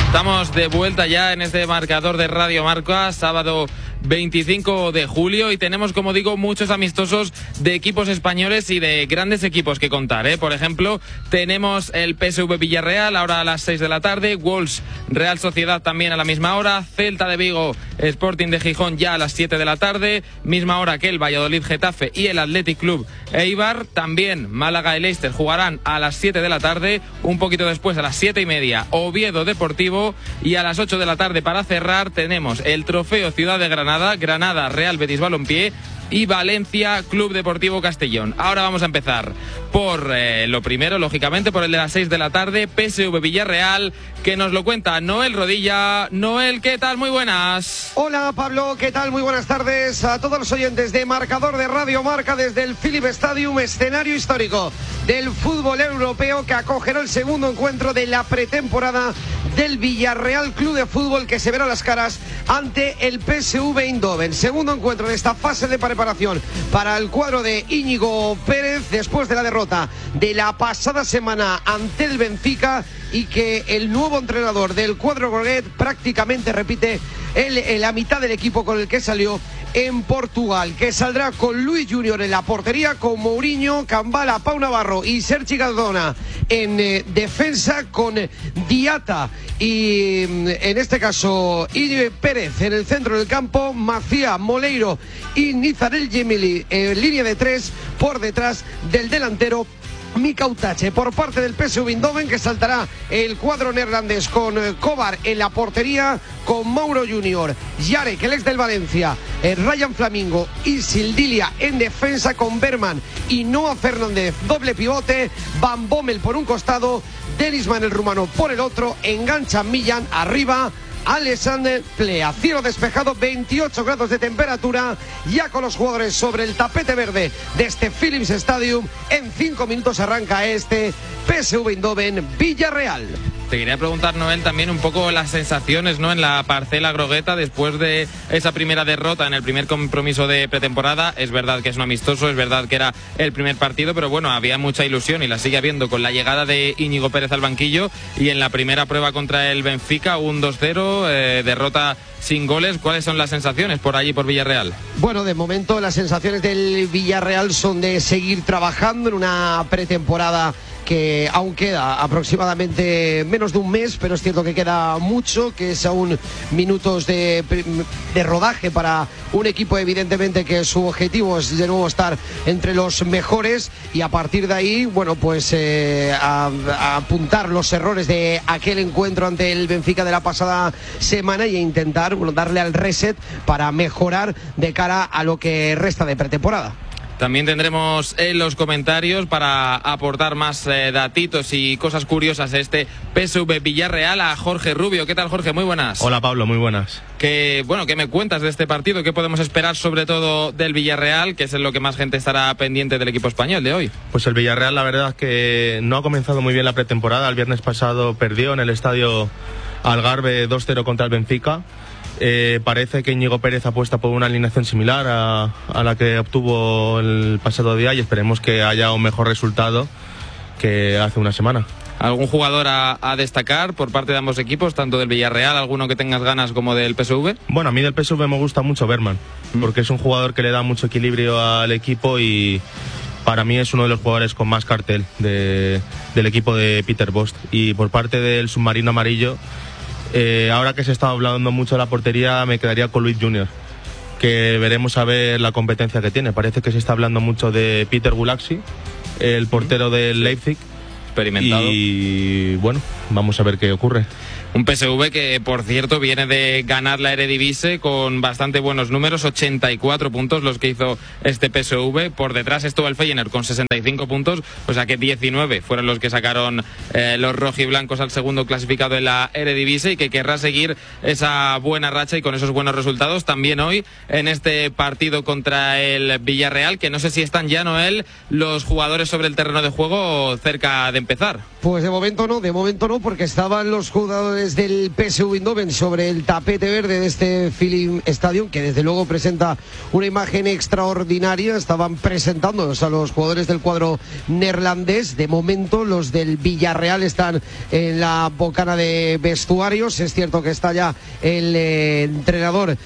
Estamos de vuelta ya en este marcador de Radio Marca, sábado 25 de julio, y tenemos, como digo, muchos amistosos de equipos españoles y de grandes equipos que contar, ¿eh? Por ejemplo, tenemos el PSV Villarreal ahora a las 6 de la tarde, Wolves Real Sociedad también a la misma hora, Celta de Vigo Sporting de Gijón ya a las 7 de la tarde, misma hora que el Valladolid Getafe y el Athletic Club Eibar. También Málaga y Leicester jugarán a las 7 de la tarde, un poquito después a las 7:30 Oviedo Deportivo, y a las 8 de la tarde para cerrar tenemos el Trofeo Ciudad de Granada Real Betis Balompié y Valencia Club Deportivo Castellón. Ahora vamos a empezar por lo primero, lógicamente, por el de las 6 de la tarde, PSV Villarreal, que nos lo cuenta Noel Rodilla. Noel, ¿qué tal? Muy buenas. Hola Pablo, ¿qué tal? Muy buenas tardes a todos los oyentes de Marcador de Radio Marca desde el Philip Stadium, escenario histórico del fútbol europeo, que acogerá el segundo encuentro de la pretemporada del Villarreal Club de Fútbol, que se verá las caras ante el PSV Eindhoven. Segundo encuentro de esta fase de preparación para el cuadro de Íñigo Pérez después de la derrota de la pasada semana ante el Benfica, y que el nuevo entrenador del cuadro groguet prácticamente repite la mitad del equipo con el que salió en Portugal, que saldrá con Luis Junior en la portería, con Mourinho, Cambala, Pau Navarro y Sergi Cardona en defensa, con Diata y en este caso Íñigo Pérez en el centro del campo, Macía, Moleiro y Nizarel Gemili en línea de tres por detrás del delantero Mika Utache. Por parte del PSV Eindhoven, que saltará el cuadro neerlandés con Kovar en la portería, con Mauro Junior, Jarek, el ex del Valencia, Ryan Flamingo y Sildilia en defensa, con Berman y Noah Fernández doble pivote, Van Bommel por un costado, Denisman el rumano por el otro, engancha Millan arriba, Alexander Plea. Cielo despejado, 28 grados de temperatura, ya con los jugadores sobre el tapete verde de este Philips Stadium. En 5 minutos arranca este PSV Eindhoven Villarreal. Te quería preguntar, Noel, también un poco las sensaciones, ¿no?, en la parcela grogueta después de esa primera derrota en el primer compromiso de pretemporada. Es verdad que es un amistoso, es verdad que era el primer partido, pero bueno, había mucha ilusión y la sigue habiendo con la llegada de Íñigo Pérez al banquillo, y en la primera prueba contra el Benfica, un 2-0, derrota sin goles. ¿Cuáles son las sensaciones por allí, por Villarreal? Bueno, de momento las sensaciones del Villarreal son de seguir trabajando en una pretemporada que aún queda aproximadamente menos de un mes, pero es cierto que queda mucho, que es aún minutos de rodaje para un equipo, evidentemente, que su objetivo es de nuevo estar entre los mejores, y a partir de ahí, bueno, pues a apuntar los errores de aquel encuentro ante el Benfica de la pasada semana y a intentar, bueno, darle al reset para mejorar de cara a lo que resta de pretemporada. También tendremos en los comentarios, para aportar más datitos y cosas curiosas de este PSV Villarreal, a Jorge Rubio. ¿Qué tal, Jorge? Muy buenas. Hola, Pablo, muy buenas. ¿Qué me cuentas de este partido? ¿Qué podemos esperar sobre todo del Villarreal, que es en lo que más gente estará pendiente del equipo español de hoy? Pues el Villarreal, la verdad es que no ha comenzado muy bien la pretemporada. El viernes pasado perdió en el estadio Algarve 2-0 contra el Benfica. Parece que Íñigo Pérez apuesta por una alineación similar a la que obtuvo el pasado día, y esperemos que haya un mejor resultado que hace una semana. ¿Algún jugador a destacar por parte de ambos equipos, tanto del Villarreal, alguno que tengas ganas, como del PSV? Bueno, a mí del PSV me gusta mucho Berman, porque es un jugador que le da mucho equilibrio al equipo, y para mí es uno de los jugadores con más cartel del equipo de Peter Bosz. Y por parte del submarino amarillo, ahora que se está hablando mucho de la portería, me quedaría con Luis Junior, que veremos a ver la competencia que tiene. Parece que se está hablando mucho de Peter Gulaxi, el portero del Leipzig, experimentado, y bueno, vamos a ver qué ocurre. Un PSV que, por cierto, viene de ganar la Eredivisie con bastante buenos números, 84 puntos los que hizo este PSV. Por detrás estuvo el Feyenoord con 65 puntos, o sea que 19 fueron los que sacaron los rojiblancos al segundo clasificado en la Eredivisie, y que querrá seguir esa buena racha y con esos buenos resultados también hoy en este partido contra el Villarreal, que no sé si están ya, Noel, los jugadores sobre el terreno de juego cerca de empezar. Pues de momento no, porque estaban los jugadores del PSV Eindhoven sobre el tapete verde de este Philips Stadium, que desde luego presenta una imagen extraordinaria. Estaban presentándonos a los jugadores del cuadro neerlandés. De momento los del Villarreal están en la bocana de vestuarios. Es cierto que está ya el entrenador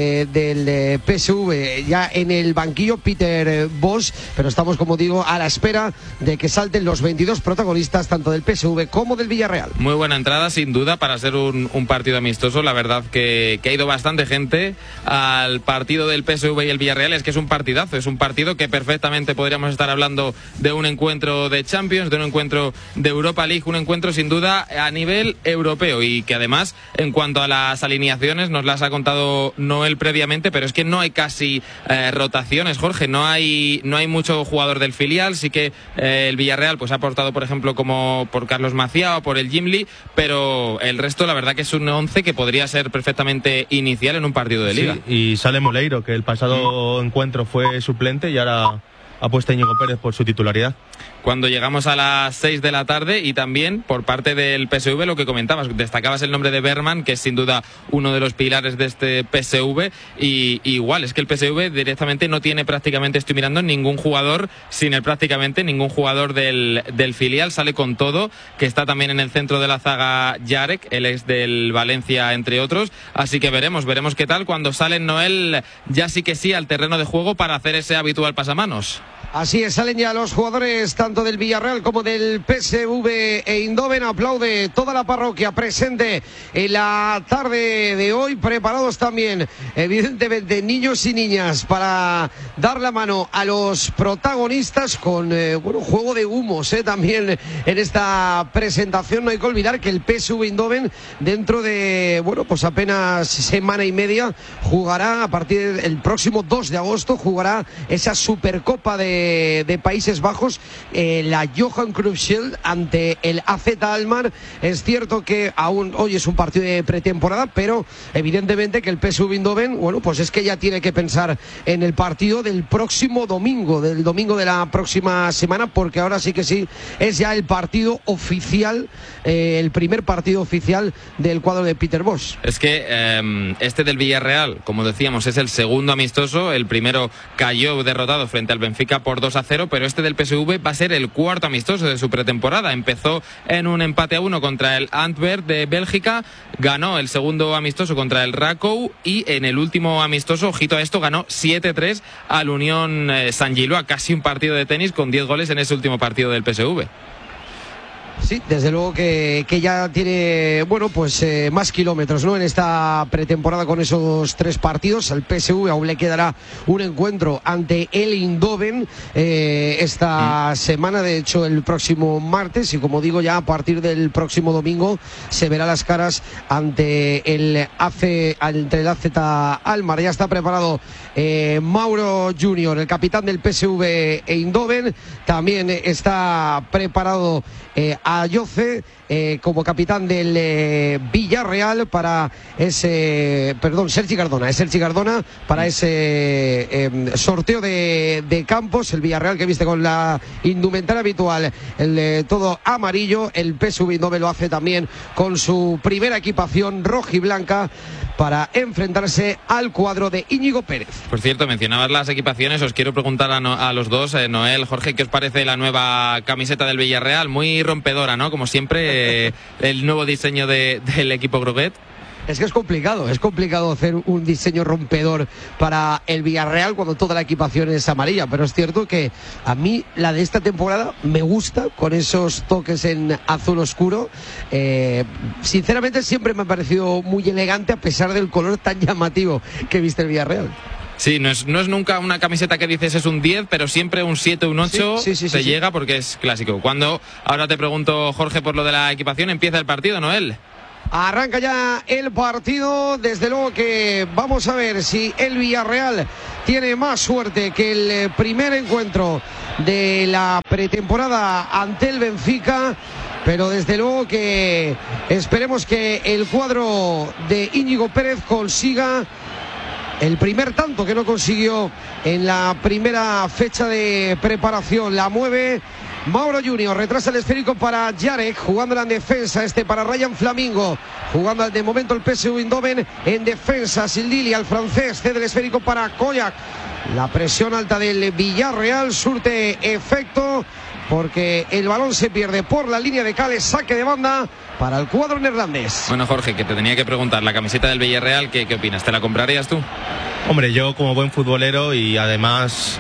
del PSV ya en el banquillo, Peter Bosz, pero estamos, como digo, a la espera de que salten los 22 protagonistas, tanto del PSV como del Villarreal. Muy buena entrada, sin duda, para ser un partido amistoso. La verdad que ha ido bastante gente al partido del PSV y el Villarreal. Es que es un partidazo, es un partido que perfectamente podríamos estar hablando de un encuentro de Champions, de un encuentro de Europa League, un encuentro sin duda a nivel europeo, y que además, en cuanto a las alineaciones, nos las ha contado Noel previamente, pero es que no hay casi rotaciones, Jorge, no hay mucho jugador del filial. Sí que el Villarreal pues ha aportado, por ejemplo, como por Carlos Macià o por el Gimli, pero el resto, la verdad que es un 11 que podría ser perfectamente inicial en un partido de liga. Sí, y sale Moleiro, que el pasado encuentro fue suplente y ahora ha puesto a Íñigo Pérez por su titularidad. Cuando llegamos a las 6 de la tarde, y también por parte del PSV, lo que comentabas, destacabas el nombre de Bergman, que es sin duda uno de los pilares de este PSV, y igual, es que el PSV directamente no tiene prácticamente, estoy mirando, ningún jugador, prácticamente ningún jugador del filial. Sale con todo, que está también en el centro de la zaga Jarek, él es del Valencia, entre otros, así que veremos qué tal cuando sale Noel, ya sí que sí, al terreno de juego para hacer ese habitual pasamanos. Así es, salen ya los jugadores tanto del Villarreal como del PSV Eindhoven. Aplaude toda la parroquia presente en la tarde de hoy. Preparados también, evidentemente, niños y niñas para dar la mano a los protagonistas con juego de humos también en esta presentación. No hay que olvidar que el PSV Eindhoven, dentro de pues apenas semana y media, jugará a partir del próximo 2 de agosto, jugará esa Supercopa de Países Bajos, la Johan Cruyff Shield ante el AZ Alkmaar. Es cierto que aún hoy es un partido de pretemporada, pero evidentemente que el PSV Eindhoven, pues es que ya tiene que pensar en el partido del próximo domingo, del domingo de la próxima semana, porque ahora sí que sí es ya el partido oficial, el primer partido oficial del cuadro de Peter Bosz. Es que este del Villarreal, como decíamos, es el segundo amistoso. El primero cayó derrotado frente al Benfica por 2-0, pero este del PSV va a ser el cuarto amistoso de su pretemporada. Empezó en un empate a 1 contra el Antwerp de Bélgica, ganó el segundo amistoso contra el Rakow, y en el último amistoso, ojito a esto, ganó 7-3 al Unión Saint-Gilloise, casi un partido de tenis, con 10 goles en ese último partido del PSV. Sí, desde luego que ya tiene, más kilómetros, ¿no?, en esta pretemporada con esos 3 partidos. Al PSV aún le quedará un encuentro ante el Eindhoven esta semana, de hecho el próximo martes, y como digo, ya a partir del próximo domingo se verá las caras ante el AZ Alkmaar. Ya está preparado Mauro Junior, el capitán del PSV Eindhoven. También está preparado Ayoce como capitán del Villarreal para ese, Sergi Cardona para ese sorteo de campos. El Villarreal, que viste con la indumentaria habitual, el todo amarillo. El PSV Eindhoven lo hace también con su primera equipación rojiblanca para enfrentarse al cuadro de Íñigo Pérez. Por cierto, mencionabas las equipaciones, os quiero preguntar a los dos, Noel, Jorge, ¿qué os parece la nueva camiseta del Villarreal? Muy rompedora, ¿no? Como siempre, el nuevo diseño del equipo Groguet. Es que es complicado hacer un diseño rompedor para el Villarreal cuando toda la equipación es amarilla, pero es cierto que a mí la de esta temporada me gusta, con esos toques en azul oscuro. Sinceramente siempre me ha parecido muy elegante, a pesar del color tan llamativo que viste el Villarreal. Sí, no es nunca una camiseta que dices es un 10, pero siempre un 7, un 8 se llega, porque es clásico. Ahora te pregunto, Jorge, por lo de la equipación, empieza el partido, Noel. Arranca ya el partido. Desde luego que vamos a ver si el Villarreal tiene más suerte que el primer encuentro de la pretemporada ante el Benfica, pero desde luego que esperemos que el cuadro de Íñigo Pérez consiga el primer tanto que no consiguió en la primera fecha de preparación. La mueve Mauro Junior retrasa el esférico para Jarek, jugándola en defensa, para Ryan Flamingo, jugando de momento el PSV Eindhoven en defensa. Sildilia, el francés, cede el esférico para Koyak. La presión alta del Villarreal surte efecto, porque el balón se pierde por la línea de cal. Saque de banda para el cuadro neerlandés. Bueno, Jorge, que te tenía que preguntar, la camiseta del Villarreal, ¿qué opinas? ¿Te la comprarías tú? Hombre, yo como buen futbolero y además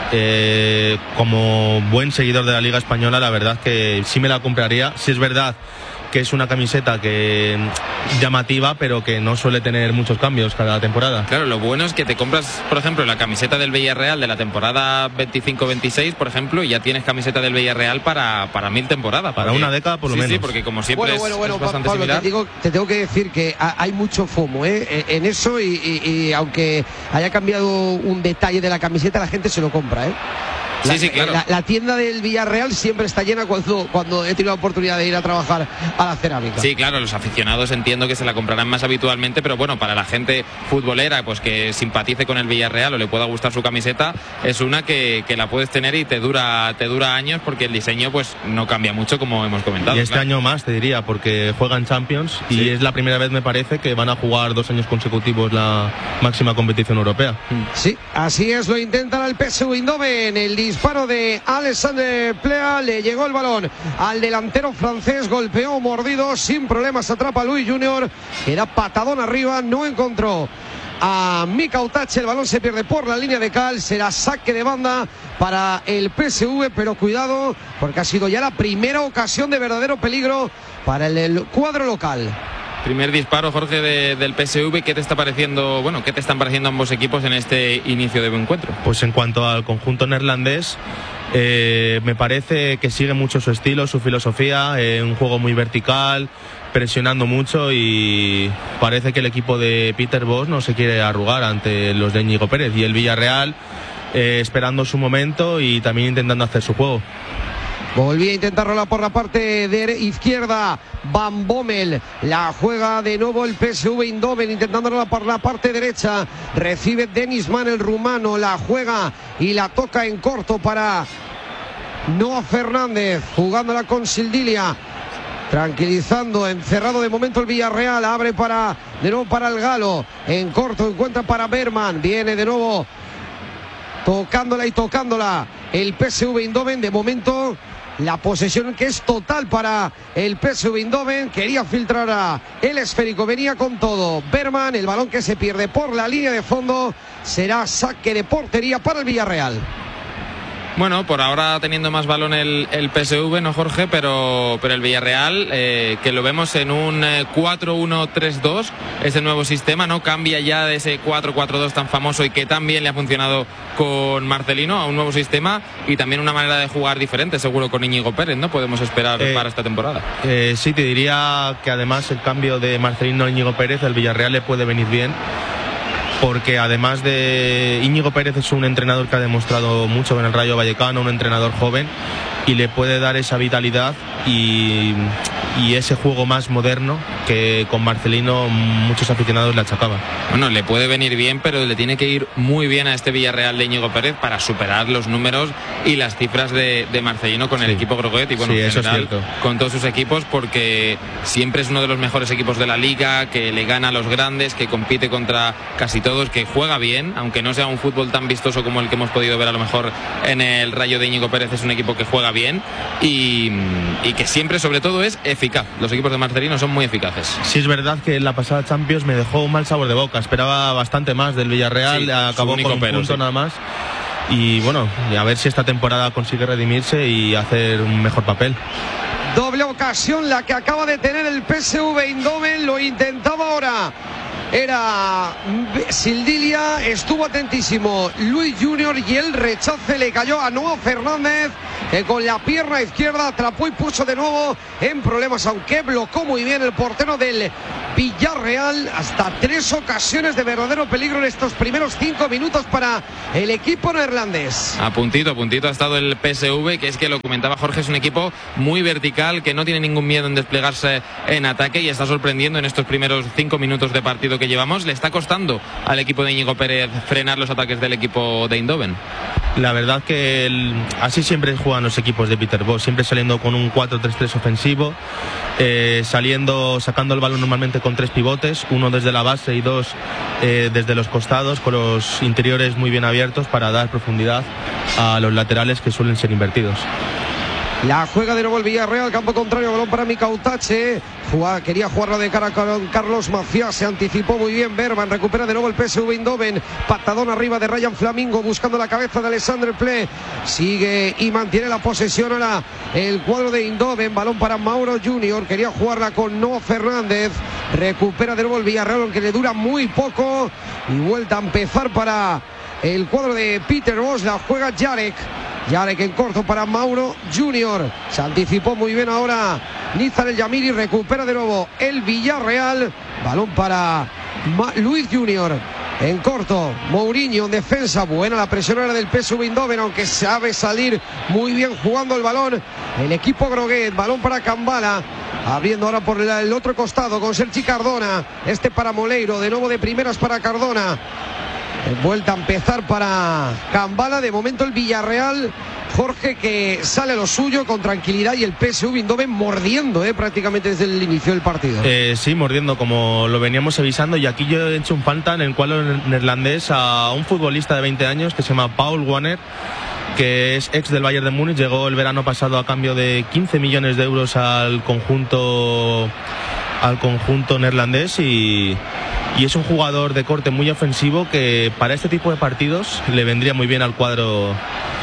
como buen seguidor de la Liga Española, la verdad que sí me la compraría. Sí es verdad que es una camiseta que llamativa, pero que no suele tener muchos cambios cada temporada. Claro, lo bueno es que te compras, por ejemplo, la camiseta del Villarreal de la temporada 25-26, por ejemplo, y ya tienes camiseta del Villarreal para 1000 temporadas. Para una década por lo menos. Sí, porque como siempre es bastante Pablo, similar. Te tengo que decir que hay mucho FOMO en eso, y aunque haya cambiado un detalle de la camiseta, la gente se lo compra, Sí, claro. La tienda del Villarreal siempre está llena cuando he tenido la oportunidad de ir a trabajar a la cerámica. Sí, claro, los aficionados entiendo que se la comprarán más habitualmente, pero bueno, para la gente futbolera, pues que simpatice con el Villarreal o le pueda gustar su camiseta, es una que la puedes tener y te dura años, porque el diseño pues no cambia mucho, como hemos comentado. Y este año más, te diría, porque juegan Champions y es la primera vez, me parece, que van a jugar 2 años consecutivos la máxima competición europea. Sí, así es, lo intentan al PSV Eindhoven. El disparo de Alexander Plea, le llegó el balón al delantero francés, golpeó mordido, sin problemas atrapa a Luis Junior, era patadón arriba, no encontró a Mika Utache, el balón se pierde por la línea de cal, será saque de banda para el PSV, pero cuidado, porque ha sido ya la primera ocasión de verdadero peligro para el cuadro local. Primer disparo, Jorge, del PSV. ¿Qué te está pareciendo? Bueno, ¿qué te están pareciendo ambos equipos en este inicio de encuentro? Pues en cuanto al conjunto neerlandés, me parece que sigue mucho su estilo, su filosofía, un juego muy vertical, presionando mucho, y parece que el equipo de Peter Bosz no se quiere arrugar ante los de Íñigo Pérez, y el Villarreal esperando su momento y también intentando hacer su juego. Volvía a intentarlo por la parte de izquierda Van Bommel, la juega de nuevo el PSV Eindhoven, intentándola por la parte derecha, recibe Dennis Mann, el rumano, la juega y la toca en corto para Noah Fernández, jugándola con Sildilia, tranquilizando, encerrado de momento el Villarreal, abre de nuevo para el galo, en corto encuentra para Berman, viene de nuevo tocándola el PSV Eindhoven. De momento la posesión que es total para el PSV Eindhoven, quería filtrar a el esférico, venía con todo Berman, el balón que se pierde por la línea de fondo, será saque de portería para el Villarreal. Bueno, por ahora teniendo más balón el PSV, ¿no, Jorge? Pero el Villarreal, que lo vemos en un 4-1-3-2, ese nuevo sistema, ¿no? Cambia ya de ese 4-4-2 tan famoso y que tan bien le ha funcionado con Marcelino a un nuevo sistema, y también una manera de jugar diferente, seguro, con Íñigo Pérez, ¿no? Podemos esperar para esta temporada. Sí, te diría que además el cambio de Marcelino a Íñigo Pérez, al Villarreal le puede venir bien, porque además de Íñigo Pérez es un entrenador que ha demostrado mucho en el Rayo Vallecano, un entrenador joven, y le puede dar esa vitalidad y ese juego más moderno que con Marcelino muchos aficionados le achacaban. Bueno, le puede venir bien, pero le tiene que ir muy bien a este Villarreal de Íñigo Pérez para superar los números y las cifras de Marcelino con el equipo groguet, y bueno, en general, con todos sus equipos, porque siempre es uno de los mejores equipos de la liga, que le gana a los grandes, que compite contra casi todos, que juega bien, aunque no sea un fútbol tan vistoso como el que hemos podido ver a lo mejor en el Rayo de Íñigo Pérez. Es un equipo que juega bien y que siempre, sobre todo, es eficaz. Los equipos de Marcelino son muy eficaces. Sí, es verdad que en la pasada Champions me dejó un mal sabor de boca, esperaba bastante más del Villarreal, acabó con un punto nada más, y bueno, a ver si esta temporada consigue redimirse y hacer un mejor papel. Doble ocasión la que acaba de tener el PSV Eindhoven, lo intentaba ahora, era Sildilia, estuvo atentísimo Luis Junior, y el rechace le cayó a Noah Fernández, que con la pierna izquierda atrapó y puso de nuevo en problemas, aunque blocó muy bien el portero del Villarreal. Hasta 3 ocasiones de verdadero peligro en estos primeros 5 minutos para el equipo neerlandés. A puntito ha estado el PSV, que es que lo comentaba Jorge, es un equipo muy vertical, que no tiene ningún miedo en desplegarse en ataque, y está sorprendiendo en estos primeros 5 minutos de partido que llevamos. Le está costando al equipo de Íñigo Pérez frenar los ataques del equipo de Eindhoven. La verdad que así siempre juegan los equipos de Peter Bosz, siempre saliendo con un 4-3-3 ofensivo, sacando el balón normalmente con 3 pivotes, uno desde la base y 2 desde los costados, con los interiores muy bien abiertos para dar profundidad a los laterales que suelen ser invertidos. La juega de nuevo el Villarreal, campo contrario, balón para Mikautache. Quería jugarlo de cara con Carlos Maciá, se anticipó muy bien Berman, recupera de nuevo el PSV Eindhoven, patadón arriba de Ryan Flamingo, buscando la cabeza de Alexandre Ple, sigue y mantiene la posesión ahora el cuadro de Eindhoven, balón para Mauro Junior, quería jugarla con Noah Fernández, recupera de nuevo el Villarreal, aunque le dura muy poco, y vuelta a empezar para el cuadro de Peter Bosz, la juega Jarek en corto para Mauro Junior, se anticipó muy bien ahora Nizar El Yamiri, recupera de nuevo el Villarreal, balón para Luis Junior en corto, Mourinho en defensa, buena la presión ahora del PSV Eindhoven, aunque sabe salir muy bien jugando el balón el equipo groguet, balón para Kambala, abriendo ahora por el otro costado con Sergi Cardona, para Moleiro, de nuevo de primeras para Cardona. Vuelta a empezar para Kambala, de momento el Villarreal, Jorge, que sale a lo suyo con tranquilidad, y el PSV Eindhoven mordiendo prácticamente desde el inicio del partido. Sí, mordiendo como lo veníamos avisando, y aquí yo he hecho un falta en el cuadro neerlandés a un futbolista de 20 años que se llama Paul Wanner, que es ex del Bayern de Múnich, llegó el verano pasado a cambio de 15 millones de euros al conjunto neerlandés, y es un jugador de corte muy ofensivo que para este tipo de partidos le vendría muy bien al cuadro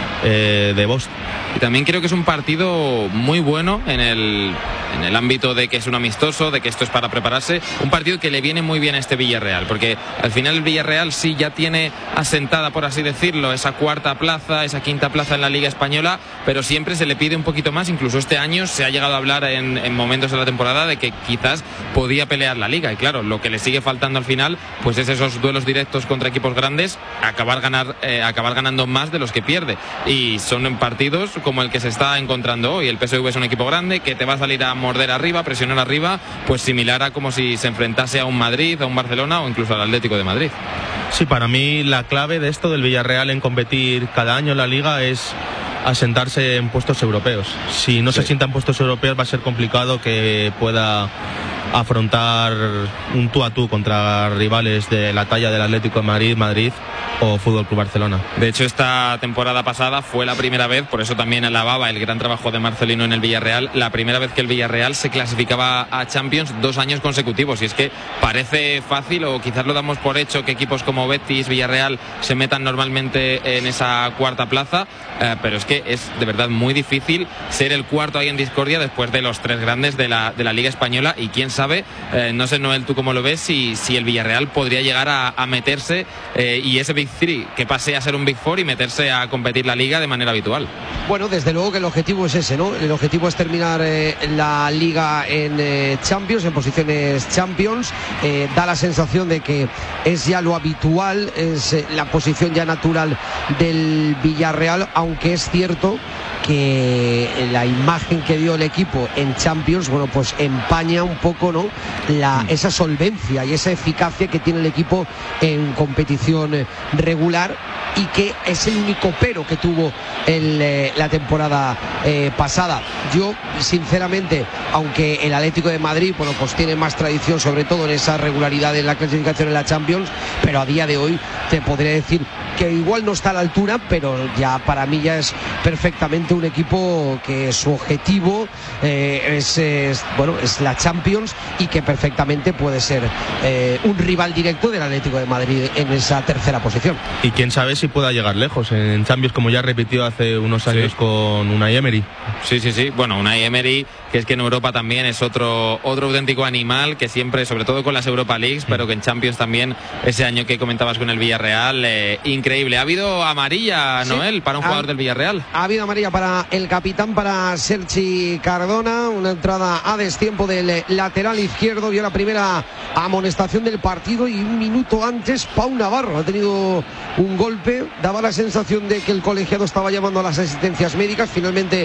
de Bosz. Y también creo que es un partido muy bueno en el ámbito de que es un amistoso, de que esto es para prepararse, un partido que le viene muy bien a este Villarreal, porque al final el Villarreal sí ya tiene asentada, por así decirlo, esa cuarta plaza, esa quinta plaza en la Liga Española, pero siempre se le pide un poquito más. Incluso este año se ha llegado a hablar en momentos de la temporada de que quizás podía pelear la Liga, y claro, lo que le sigue faltando al final pues es esos duelos directos contra equipos grandes, acabar ganando más de los que pierde, y son en partidos como el que se está encontrando hoy. El PSV es un equipo grande que te va a salir a morder arriba, presionar arriba, pues similar a como si se enfrentase a un Madrid, a un Barcelona o incluso al Atlético de Madrid. Sí, para mí la clave de esto del Villarreal en competir cada año en la Liga es asentarse en puestos europeos. Si no se sienta en puestos europeos va a ser complicado que pueda afrontar un tú a tú contra rivales de la talla del Atlético de Madrid o Fútbol Club Barcelona. De hecho, esta temporada pasada fue la primera vez, por eso también alababa el gran trabajo de Marcelino en el Villarreal, la primera vez que el Villarreal se clasificaba a Champions 2 años consecutivos. Y es que parece fácil, o quizás lo damos por hecho, que equipos como Betis, Villarreal se metan normalmente en esa cuarta plaza, pero es que es de verdad muy difícil ser el cuarto ahí en discordia después de los 3 grandes de la Liga Española. Y quién sabe, no sé, Noel, tú cómo lo ves, si el Villarreal podría llegar a meterse y ese Big Three que pase a ser un Big Four y meterse a competir la Liga de manera habitual. Bueno, desde luego que el objetivo es ese, ¿no? El objetivo es terminar la Liga en Champions, en posiciones Champions. Da la sensación de que es ya lo habitual, es la posición ya natural del Villarreal, aunque es cierto que la imagen que dio el equipo en Champions, bueno, pues empaña un poco, ¿no?, esa solvencia y esa eficacia que tiene el equipo en competición regular, y que es el único pero que tuvo la temporada pasada. Yo, sinceramente, aunque el Atlético de Madrid, bueno, pues tiene más tradición, sobre todo en esa regularidad en la clasificación en la Champions, pero a día de hoy te podría decir que igual no está a la altura, pero ya para mí ya es perfectamente un equipo que su objetivo es la Champions, y que perfectamente puede ser un rival directo del Atlético de Madrid en esa tercera posición. Y quién sabe si pueda llegar lejos en Champions, como ya repitió hace unos años con Unai Emery. Sí. Bueno, Unai Emery, que es que en Europa también es otro auténtico animal, que siempre, sobre todo con las Europa Leagues, pero que en Champions también, ese año que comentabas con el Villarreal, increíble. ¿Ha habido amarilla, Noel, para un jugador del Villarreal? Ha habido amarilla para el capitán, para Sergi Cardona, una entrada a destiempo del lateral izquierdo, vio la primera amonestación del partido, y un minuto antes Pau Navarro ha tenido un golpe, daba la sensación de que el colegiado estaba llamando a las asistencias médicas, finalmente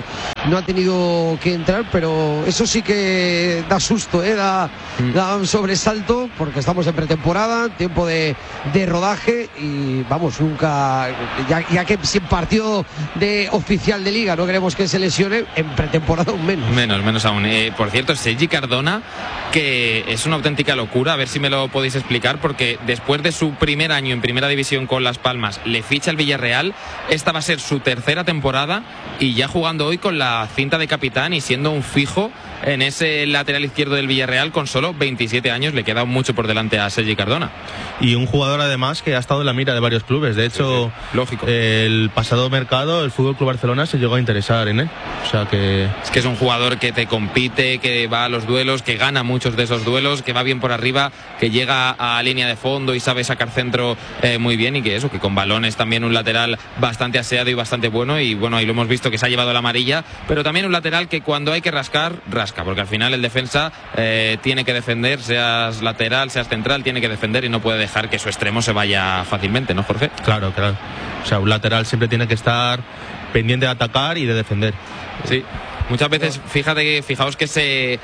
no ha tenido que entrar, pero eso sí que da susto, da un sobresalto, porque estamos en pretemporada, tiempo de rodaje, y vamos, nunca, ya que sin partido de oficial de liga no queremos que se lesione, en pretemporada aún menos. Menos aún. Por cierto, Sergi Cardona, que es una auténtica locura, a ver si me lo podéis explicar, porque después de su primer año en primera división con Las Palmas, le ficha el Villarreal, esta va a ser su tercera temporada, y ya jugando hoy con la cinta de capitán y siendo un fijo en ese lateral izquierdo del Villarreal con solo 27 años, le queda mucho por delante a Sergi Cardona. Y un jugador además que ha estado en la mira de varios clubes, de hecho, lógico. El pasado mercado el FC Barcelona se llegó a interesar en él, o sea que... Es que es un jugador que te compite, que va a los duelos, que gana muchos de esos duelos, que va bien por arriba, que llega a línea de fondo y sabe sacar centro muy bien, y que eso, que con balones también un lateral bastante aseado y bastante bueno, y bueno, ahí lo hemos visto que se ha llevado la amarilla, pero también un lateral que cuando hay que rascar, rasca, porque al final el defensa tiene que defender, seas lateral, seas central, tiene que defender y no puede dejar que su extremo se vaya fácilmente, ¿no, Jorge? Claro. O sea, un lateral siempre tiene que estar pendiente de atacar y de defender. Sí. Muchas veces, fijaos que se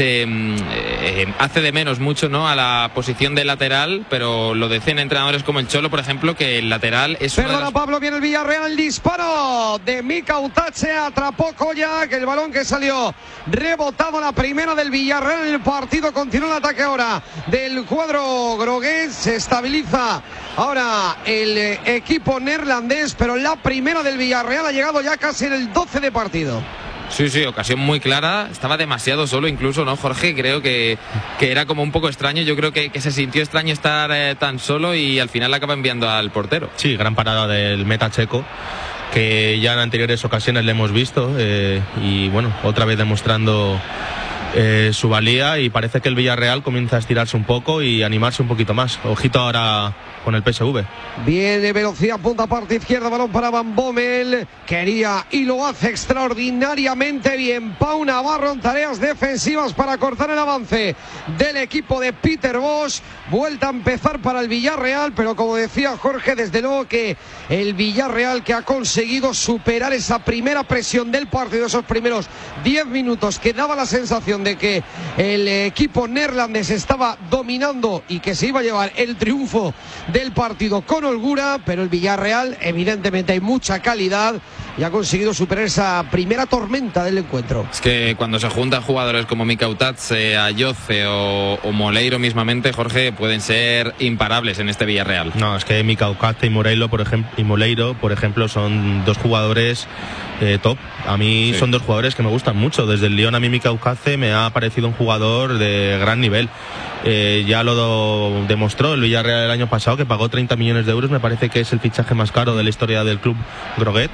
hace de menos mucho, ¿no?, a la posición de lateral, pero lo decían entrenadores como el Cholo, por ejemplo, que el lateral es... Perdona, Pablo, viene el Villarreal, el disparo de Mika Utache, atrapó Koyak, el balón que salió rebotado, la primera del Villarreal en el partido. Continúa el ataque ahora del cuadro grogués, se estabiliza ahora el equipo neerlandés, pero la primera del Villarreal ha llegado ya casi en el 12 de partido. Sí, ocasión muy clara, estaba demasiado solo incluso, ¿no, Jorge? Creo que era como un poco extraño, yo creo que se sintió extraño estar tan solo, y al final la acaba enviando al portero. Sí, gran parada del meta checo, que ya en anteriores ocasiones le hemos visto, y bueno, otra vez demostrando su valía, y parece que el Villarreal comienza a estirarse un poco y animarse un poquito más. Ojito ahora con el PSV. Viene velocidad, punta parte izquierda, balón para Van Bommel, quería y lo hace extraordinariamente bien Pau Navarro en tareas defensivas para cortar el avance del equipo de Peter Bosz. Vuelta a empezar para el Villarreal, pero como decía Jorge, desde luego que el Villarreal, que ha conseguido superar esa primera presión del partido, esos primeros 10 minutos que daba la sensación de que el equipo neerlandés estaba dominando y que se iba a llevar el triunfo del partido con holgura, pero el Villarreal, evidentemente hay mucha calidad y ha conseguido superar esa primera tormenta del encuentro. Es que cuando se juntan jugadores como Mika Utache, Ayoce o Moleiro mismamente, Jorge, pueden ser imparables en este Villarreal. No, es que Mika Utache y Moleiro, por ejemplo, son dos jugadores top. A mí son dos jugadores que me gustan mucho. Desde el Lyon a mí Mika Utache me ha parecido un jugador de gran nivel. Ya lo demostró el Villarreal el año pasado, que pagó 30 millones de euros, me parece que es el fichaje más caro de la historia del club groguet.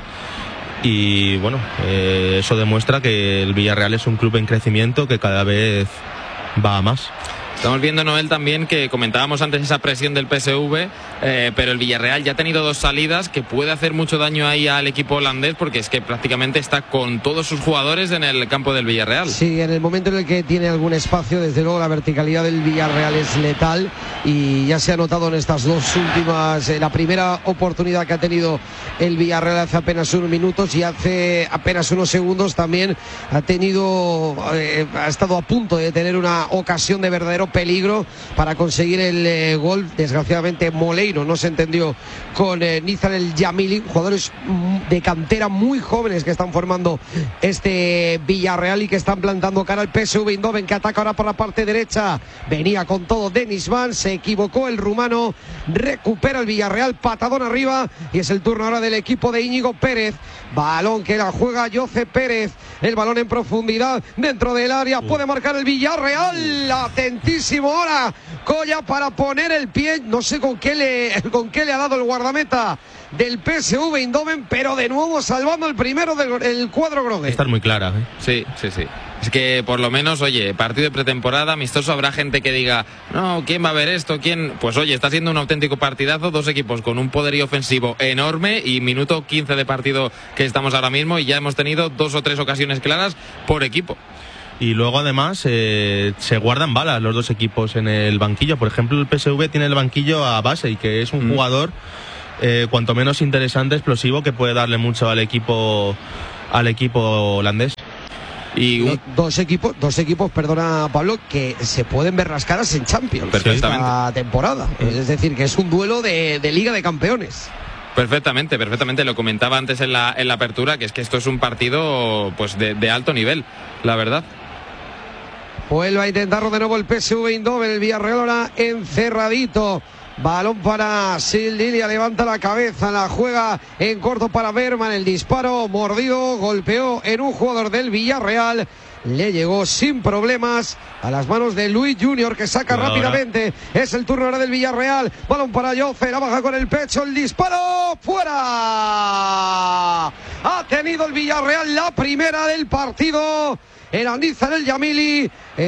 Y bueno, eso demuestra que el Villarreal es un club en crecimiento, que cada vez va a más. Estamos viendo, Noel, también que comentábamos antes esa presión del PSV, pero el Villarreal ya ha tenido dos salidas que puede hacer mucho daño ahí al equipo holandés, porque es que prácticamente está con todos sus jugadores en el campo del Villarreal. Sí, en el momento en el que tiene algún espacio, desde luego la verticalidad del Villarreal es letal, y ya se ha notado en estas dos últimas, la primera oportunidad que ha tenido el Villarreal hace apenas unos minutos, y hace apenas unos segundos también ha estado a punto de tener una ocasión de verdadero peligro para conseguir el gol. Desgraciadamente Moleiro no se entendió con Nizar el Yamili, jugadores de cantera muy jóvenes que están formando este Villarreal y que están plantando cara al PSV Eindhoven, que ataca ahora por la parte derecha. Venía con todo Dennis Van, se equivocó el rumano, recupera el Villarreal, patadón arriba, y es el turno ahora del equipo de Íñigo Pérez. Balón que la juega Jose Pérez, el balón en profundidad dentro del área, puede marcar el Villarreal. Atentísimo ahora Koyak para poner el pie, no sé con qué le ha dado el guardameta del PSV Eindhoven, pero de nuevo salvando el primero del cuadro grogués. Está muy clara, Sí. Es que por lo menos, oye, partido de pretemporada, amistoso, habrá gente que diga, no, ¿quién va a ver esto? ¿Quién? Pues oye, está siendo un auténtico partidazo, dos equipos con un poderío ofensivo enorme, y minuto 15 de partido que estamos ahora mismo, y ya hemos tenido 2 o 3 ocasiones claras por equipo. Y luego además se guardan balas los dos equipos en el banquillo. Por ejemplo, el PSV tiene el banquillo a Basey, que es un jugador cuanto menos interesante, explosivo, que puede darle mucho al equipo al equipo holandés. Y dos equipos, perdona Pablo, que se pueden ver las caras en Champions esta temporada. Es decir, que es un duelo de Liga de Campeones. Perfectamente, lo comentaba antes en la apertura, que es que esto es un partido pues de alto nivel, la verdad. Vuelve a intentarlo de nuevo el PSV Eindhoven, el Villarreal ahora encerradito. Balón para Sildilia, levanta la cabeza, la juega en corto para Berman, el disparo mordido, golpeó en un jugador del Villarreal, le llegó sin problemas a las manos de Luis Junior, que saca rápidamente. Es el turno ahora del Villarreal, balón para Joffe, la baja con el pecho, el disparo, fuera. Ha tenido el Villarreal la primera del partido. Era Nizar El Yamili,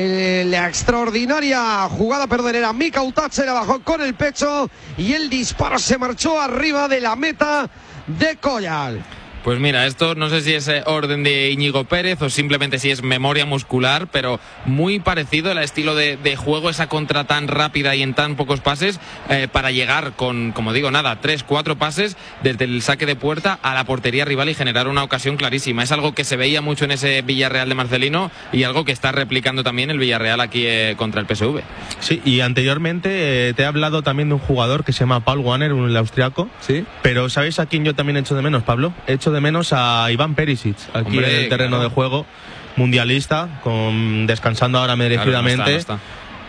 la extraordinaria jugada, era Mika Utache, la bajó con el pecho y el disparo se marchó arriba de la meta de Collal. Pues mira, esto no sé si es orden de Íñigo Pérez o simplemente si es memoria muscular, pero muy parecido el estilo de juego, esa contra tan rápida y en tan pocos pases, para llegar con, como digo, 3-4 pases desde el saque de puerta a la portería rival y generar una ocasión clarísima. Es algo que se veía mucho en ese Villarreal de Marcelino y algo que está replicando también el Villarreal aquí contra el PSV. Sí, y anteriormente te he hablado también de un jugador que se llama Paul Wanner, el austriaco. Sí. Pero ¿sabéis a quién yo también echo de menos, Pablo? Echo de menos a Iván Perisic, aquí en el terreno de juego, mundialista, descansando ahora merecidamente. Claro, no está.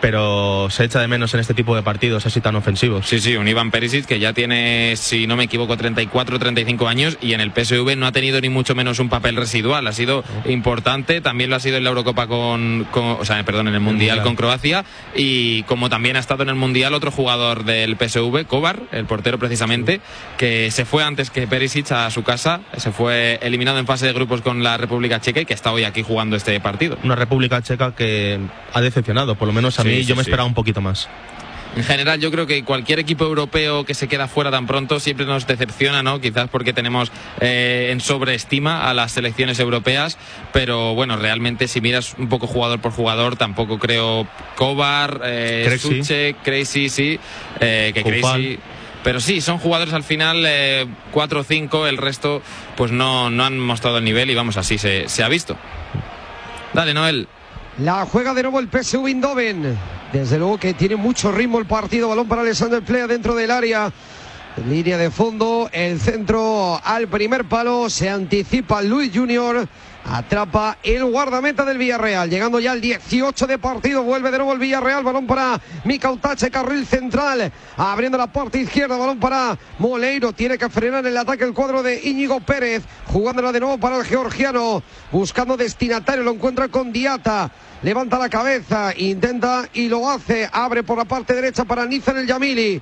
Pero se echa de menos en este tipo de partidos así tan ofensivos. Sí, un Iván Perisic que ya tiene, si no me equivoco, 34, 35 años y en el PSV no ha tenido ni mucho menos un papel residual. Ha sido importante, también lo ha sido en la Eurocopa en el Mundial con Croacia, y como también ha estado en el Mundial otro jugador del PSV, Kovar, el portero precisamente, que se fue antes que Perisic a su casa, se fue eliminado en fase de grupos con la República Checa y que está hoy aquí jugando este partido. Una República Checa que ha decepcionado, por lo menos a mí yo me esperaba un poquito más. En general yo creo que cualquier equipo europeo que se queda fuera tan pronto siempre nos decepciona, ¿no? Quizás porque tenemos en sobreestima a las selecciones europeas, pero bueno, realmente si miras un poco jugador por jugador, tampoco creo Kovar, Suchek, Crazy, sí, Crazy. Pero sí, son jugadores al final 4 o 5, el resto pues no han mostrado el nivel y vamos, así se ha visto. Dale, Noel. La juega de nuevo el PSV Eindhoven. Desde luego que tiene mucho ritmo el partido. Balón para Alexander Plea dentro del área. Línea de fondo. El centro al primer palo. Se anticipa Luis Junior. Atrapa el guardameta del Villarreal. Llegando ya al 18 de partido. Vuelve de nuevo el Villarreal. Balón para Mika Utache, carril central. Abriendo la parte izquierda. Balón para Moleiro. Tiene que frenar el ataque el cuadro de Íñigo Pérez. Jugándola de nuevo para el georgiano. Buscando destinatario. Lo encuentra con Diata. Levanta la cabeza. Intenta y lo hace. Abre por la parte derecha para Nizar El Yamili.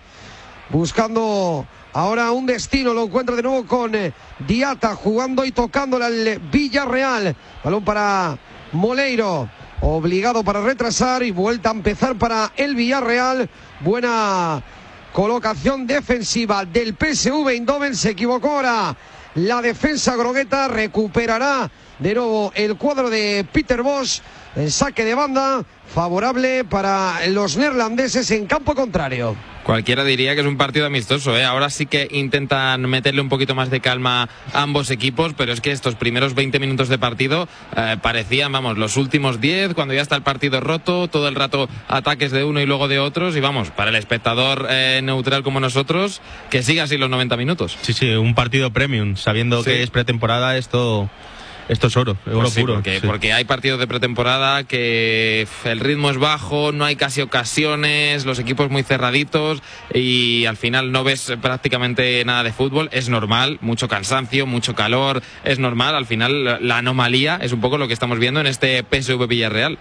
Buscando ahora un destino, lo encuentra de nuevo con Diata, jugando y tocándole al Villarreal. Balón para Moleiro, obligado para retrasar y vuelta a empezar para el Villarreal. Buena colocación defensiva del PSV Eindhoven. Se equivocó ahora la defensa grogueta, recuperará de nuevo el cuadro de Peter Bosz. El saque de banda favorable para los neerlandeses en campo contrario. Cualquiera diría que es un partido amistoso, ¿eh? Ahora sí que intentan meterle un poquito más de calma a ambos equipos, pero es que estos primeros 20 minutos de partido parecían, los últimos 10, cuando ya está el partido roto, todo el rato ataques de uno y luego de otros, y para el espectador neutral como nosotros, que siga así los 90 minutos. Sí, un partido premium, sabiendo que es pretemporada, esto es oro, puro. Porque hay partidos de pretemporada que el ritmo es bajo, no hay casi ocasiones, los equipos muy cerraditos y al final no ves prácticamente nada de fútbol. Es normal, mucho cansancio, mucho calor, es normal. Al final la anomalía es un poco lo que estamos viendo en este PSV Villarreal.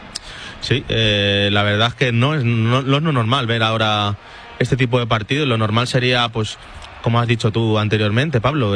Sí, la verdad es que no es normal ver ahora este tipo de partidos. Lo normal sería, pues, como has dicho tú anteriormente, Pablo,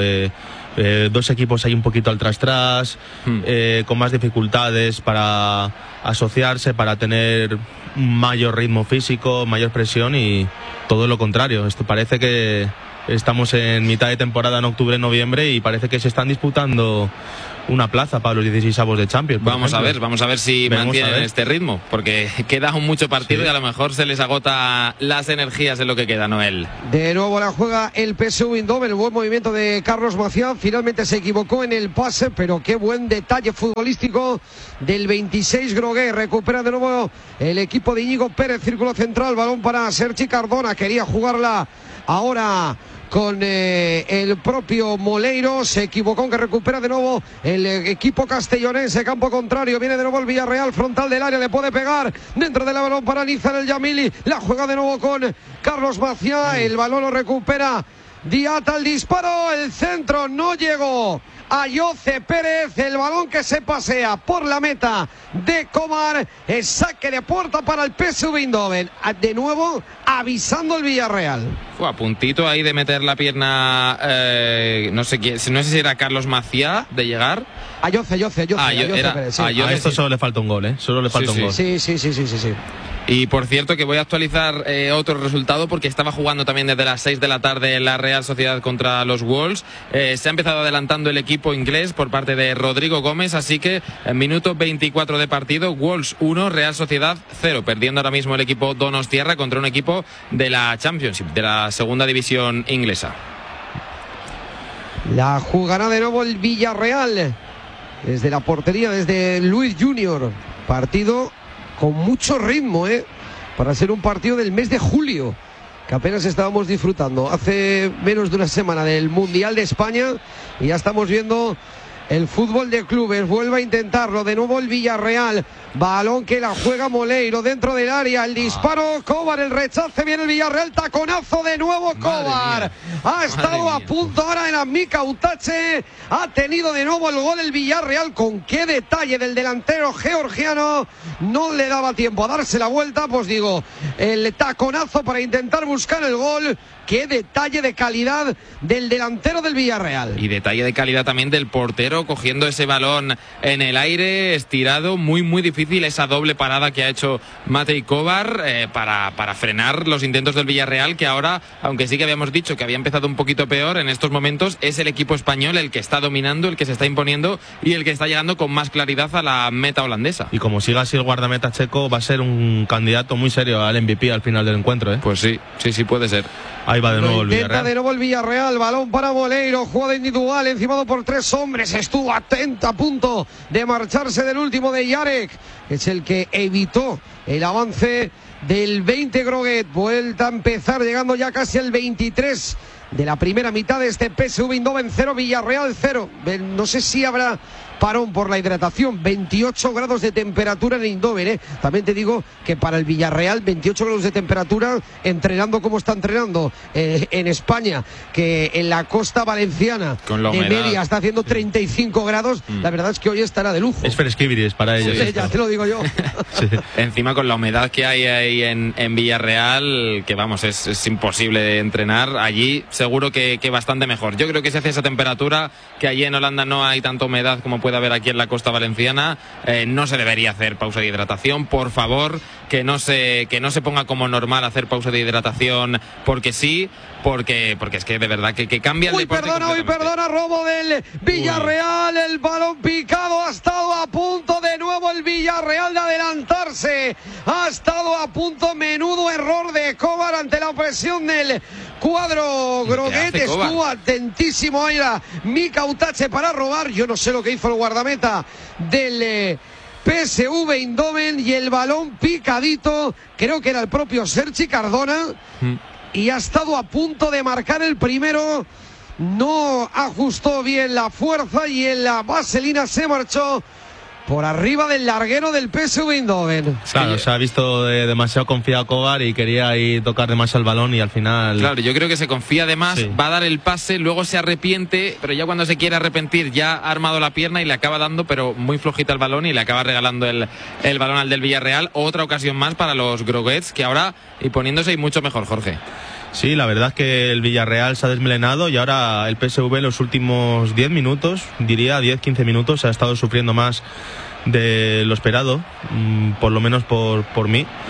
dos equipos ahí un poquito al tras, con más dificultades para asociarse, para tener mayor ritmo físico, mayor presión, y todo lo contrario. Esto parece que estamos en mitad de temporada, en octubre, noviembre, y parece que se están disputando una plaza para los 16avos de Champions. Vamos a ver si mantienen este ritmo, porque queda un mucho partido, sí, y a lo mejor se les agota las energías en lo que queda, Noel. De nuevo la juega el PSV Eindhoven, el buen movimiento de Carlos Maciá, finalmente se equivocó en el pase, pero qué buen detalle futbolístico del 26 Grogué. Recupera de nuevo el equipo de Íñigo Pérez, círculo central, balón para Sergi Cardona, quería jugarla ahora con el propio Moleiro, se equivocó, que recupera de nuevo el equipo castellonense, campo contrario, viene de nuevo el Villarreal, frontal del área, le puede pegar dentro del balón para Nizar el Yamili, la juega de nuevo con Carlos Maciá, el balón lo recupera Diata, el disparo, el centro no llegó a Yoce Pérez, el balón que se pasea por la meta de Kovar, el saque de puerta para el PSV Eindhoven, de nuevo avisando el Villarreal. Fue a puntito ahí de meter la pierna, no sé si era Carlos Maciá, de llegar. A Yoce Pérez, sí. A esto solo le falta un gol, solo le falta un gol. Sí. Y por cierto que voy a actualizar otro resultado, porque estaba jugando también desde las 6 de la tarde la Real Sociedad contra los Wolves. Se ha empezado adelantando el equipo inglés por parte de Rodrigo Gómez, así que en minuto 24 de partido, Wolves 1, Real Sociedad 0, perdiendo ahora mismo el equipo Donostiarra contra un equipo de la Championship, de la segunda división inglesa. La jugará de nuevo el Villarreal desde la portería, desde Luis Junior. Partido con mucho ritmo, para ser un partido del mes de julio, que apenas estábamos disfrutando hace menos de una semana del Mundial de España, y ya estamos viendo el fútbol de clubes. Vuelve a intentarlo de nuevo el Villarreal, balón que la juega Moleiro dentro del área, el disparo, Kovar, el rechace, viene el Villarreal, taconazo de nuevo Kovar, ha estado a punto ahora en Mika Utache, ha tenido de nuevo el gol el Villarreal, con qué detalle del delantero georgiano, no le daba tiempo a darse la vuelta, pues digo, el taconazo para intentar buscar el gol. Qué detalle de calidad del delantero del Villarreal. Y detalle de calidad también del portero, cogiendo ese balón en el aire, estirado, muy difícil esa doble parada que ha hecho Matej Kovar para frenar los intentos del Villarreal, que ahora, aunque sí que habíamos dicho que había empezado un poquito peor, en estos momentos es el equipo español el que está dominando, el que se está imponiendo y el que está llegando con más claridad a la meta holandesa. Y como siga así el guardameta checo, va a ser un candidato muy serio al MVP al final del encuentro, Pues sí puede ser. Ahí va de nuevo el Villarreal. Intenta de nuevo el Villarreal, balón para Moleiro, jugada individual, encimado por 3 hombres, estuvo atento a punto de marcharse del último de Jarek, es el que evitó el avance del 20 Groguet. Vuelta a empezar, llegando ya casi al 23 de la primera mitad de este PSV Eindhoven 0, Villarreal 0. No sé si habrá parón por la hidratación. 28 grados de temperatura en Eindhoven, También te digo que para el Villarreal 28 grados de temperatura, entrenando como está entrenando en España, que en la costa valenciana de media está haciendo 35 grados. La verdad es que hoy estará de lujo. Es fresquiviris para ellos. Sí, ya te lo digo yo. Sí. Encima con la humedad que hay ahí en Villarreal, que vamos, es imposible entrenar allí, seguro que bastante mejor. Yo creo que si hace esa temperatura, que allí en Holanda no hay tanta humedad como puede haber aquí en la costa valenciana, no se debería hacer pausa de hidratación. Por favor, que no se ponga como normal hacer pausa de hidratación porque sí, porque es que de verdad que cambia el deporte. Perdona, robo del Villarreal, el balón picado, ha estado a punto de nuevo el Villarreal de adelantarse, ha estado a punto, menudo error de Kovar ante la presión del cuadro Groguet, estuvo atentísimo ahí a Mika Utache para robar. Yo no sé lo que hizo el guardameta del PSV Eindhoven, y el balón picadito, creo que era el propio Sergi Cardona, y ha estado a punto de marcar el primero, no ajustó bien la fuerza y en la vaselina se marchó por arriba del larguero del PSV Eindhoven. Claro, se ha visto demasiado confiado Kovar y quería ahí tocar demasiado el balón y al final... Claro, yo creo que se confía de más, va a dar el pase, luego se arrepiente, pero ya cuando se quiere arrepentir ya ha armado la pierna y le acaba dando, pero muy flojita el balón, y le acaba regalando el balón al del Villarreal. Otra ocasión más para los Groguets, que ahora y poniéndose y mucho mejor, Jorge. Sí, la verdad es que el Villarreal se ha desmelenado y ahora el PSV en los últimos 10 minutos, diría 10-15 minutos, ha estado sufriendo más de lo esperado, por lo menos por mí.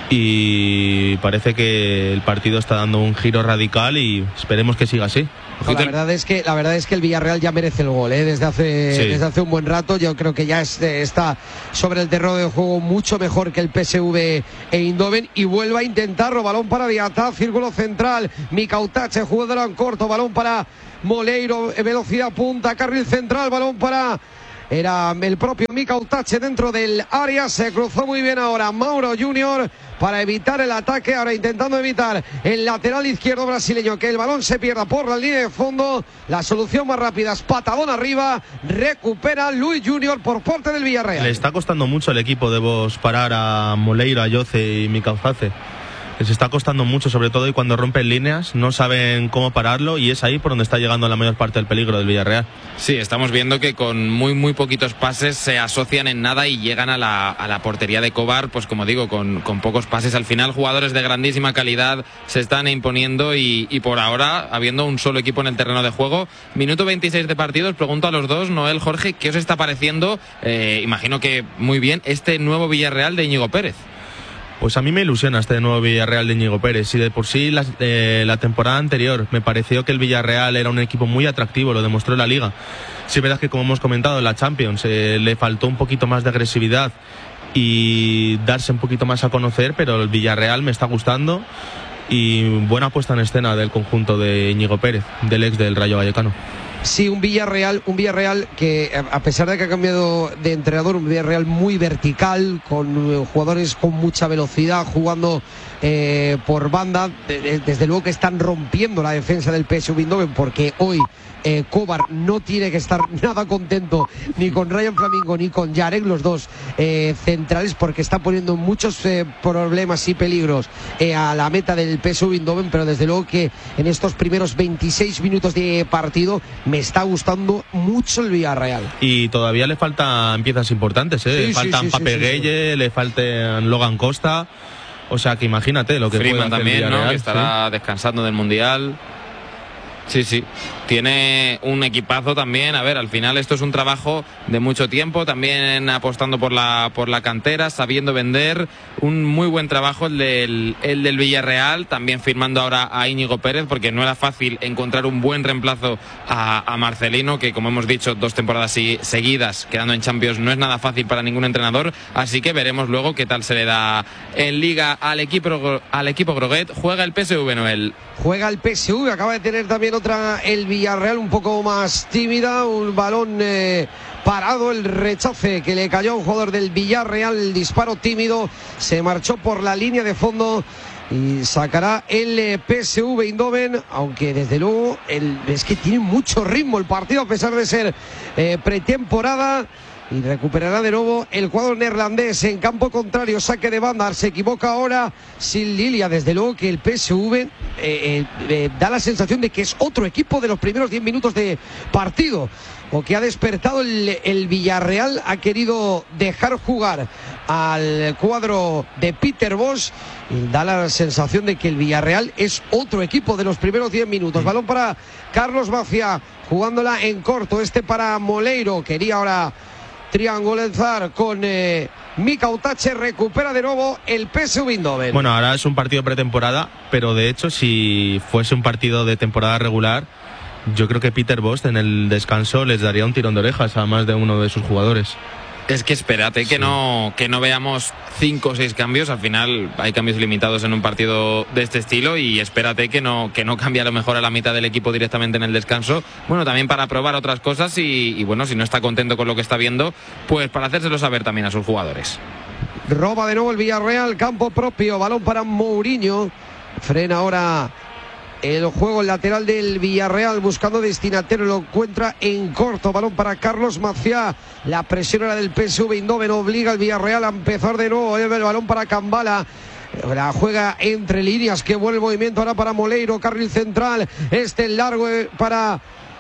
y parece que el partido está dando un giro radical y esperemos que siga así. La verdad es que el Villarreal ya merece el gol, desde hace un buen rato. Yo creo que ya está sobre el terreno de juego mucho mejor que el PSV Eindhoven, y vuelve a intentarlo. Balón para Diatá, círculo central, Mikautache, jugador en corto, balón para Moleiro, velocidad punta, carril central, balón para... Era el propio Mikautache dentro del área, se cruzó muy bien ahora Mauro Junior para evitar el ataque, ahora intentando evitar el lateral izquierdo brasileño, que el balón se pierda por la línea de fondo. La solución más rápida es patadón arriba, recupera Luis Junior por parte del Villarreal. Le está costando mucho al equipo de Vos parar a Moleiro, a Yoce y Mikautache. Les está costando mucho, sobre todo, y cuando rompen líneas no saben cómo pararlo, y es ahí por donde está llegando la mayor parte del peligro del Villarreal. Sí, estamos viendo que con muy poquitos pases se asocian en nada y llegan a la portería de Kovar, pues como digo, con pocos pases. Al final, jugadores de grandísima calidad se están imponiendo y por ahora, habiendo un solo equipo en el terreno de juego. Minuto 26 de partido. Os pregunto a los dos, Noel, Jorge, ¿qué os está pareciendo? Imagino que muy bien este nuevo Villarreal de Íñigo Pérez. Pues a mí me ilusiona este nuevo Villarreal de Íñigo Pérez. Y de por sí la temporada anterior me pareció que el Villarreal era un equipo muy atractivo, lo demostró en la Liga. Sí, es verdad que, como hemos comentado, en la Champions le faltó un poquito más de agresividad y darse un poquito más a conocer, pero el Villarreal me está gustando, y buena puesta en escena del conjunto de Íñigo Pérez, del ex del Rayo Vallecano. Sí, un Villarreal que, a pesar de que ha cambiado de entrenador, un Villarreal muy vertical, con jugadores con mucha velocidad, jugando por banda. Desde luego que están rompiendo la defensa del PSV Eindhoven, porque hoy Kovar no tiene que estar nada contento ni con Ryan Flamingo ni con Jarek, los dos centrales, porque está poniendo muchos problemas y peligros a la meta del PSV Eindhoven. Pero desde luego que en estos primeros 26 minutos de partido me está gustando mucho el Villarreal. Y todavía le faltan piezas importantes, le faltan Pape Gueye, le faltan Logan Costa. O sea que imagínate lo que Freeman puede hacer también, el Villarreal, ¿no? Que estará descansando del Mundial. Sí, tiene un equipazo también. A ver, al final esto es un trabajo de mucho tiempo, también apostando por la cantera, sabiendo vender. Un muy buen trabajo el del Villarreal, también firmando ahora a Íñigo Pérez, porque no era fácil encontrar un buen reemplazo a Marcelino, que, como hemos dicho, 2 temporadas seguidas quedando en Champions no es nada fácil para ningún entrenador. Así que veremos luego qué tal se le da en Liga al equipo groguet. Juega el PSV, Noel. Juega el PSV, acaba de tener también otra el Villarreal un poco más tímida, un balón parado, el rechace que le cayó a un jugador del Villarreal, el disparo tímido, se marchó por la línea de fondo y sacará el PSV Eindhoven, aunque desde luego es que tiene mucho ritmo el partido a pesar de ser pretemporada. Y recuperará de nuevo el cuadro neerlandés en campo contrario, saque de banda. Se equivoca ahora sin Lilia. Desde luego que el PSV da la sensación de que es otro equipo de los primeros 10 minutos de partido, o que ha despertado el Villarreal. Ha querido dejar jugar al cuadro de Peter Bosz y da la sensación de que el Villarreal es otro equipo de los primeros 10 minutos. Balón para Carlos Maciá, jugándola en corto, para Moleiro. Quería ahora triangulizar con Mikautache, recupera de nuevo el PSV Eindhoven. Bueno, ahora es un partido pretemporada, pero de hecho, si fuese un partido de temporada regular, yo creo que Peter Bosz en el descanso les daría un tirón de orejas a más de uno de sus jugadores. Es que espérate que no veamos 5 o 6 cambios. Al final hay cambios limitados en un partido de este estilo, y espérate que no cambie a lo mejor a la mitad del equipo directamente en el descanso. Bueno, también para probar otras cosas y bueno, si no está contento con lo que está viendo, pues para hacérselo saber también a sus jugadores. Roba de nuevo el Villarreal, campo propio, balón para Mourinho. Frena ahora el juego lateral del Villarreal, buscando destinatario, lo encuentra en corto, balón para Carlos Maciá. La presión era del PSV Eindhoven, obliga al Villarreal a empezar de nuevo. El balón para Kambala, la juega entre líneas, que vuelve el movimiento ahora para Moleiro, carril central, largo para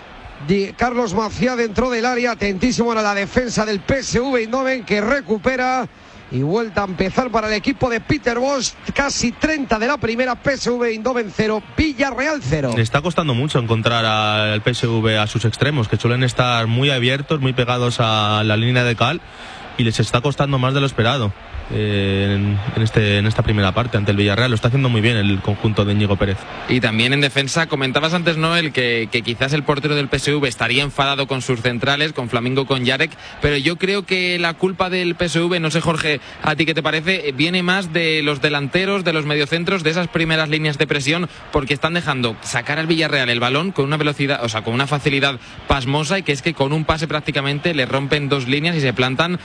Carlos Maciá dentro del área. Atentísimo ahora la defensa del PSV Eindhoven, que recupera. Y vuelta a empezar para el equipo de Peter Bosz. Casi 30 de la primera. PSV Eindhoven 0, Villarreal 0. Le está costando mucho encontrar al PSV a sus extremos, que suelen estar muy abiertos, muy pegados a la línea de cal, y les está costando más de lo esperado en esta primera parte ante el Villarreal. Lo está haciendo muy bien el conjunto de Íñigo Pérez. Y también en defensa, comentabas antes, Noel, que quizás el portero del PSV estaría enfadado con sus centrales, con Flamingo, con Jarek, pero yo creo que la culpa del PSV, no sé, Jorge, ¿a ti qué te parece? Viene más de los delanteros, de los mediocentros, de esas primeras líneas de presión, porque están dejando sacar al Villarreal el balón con una velocidad, o sea, con una facilidad pasmosa, y que es que con un pase prácticamente le rompen dos líneas y se plantan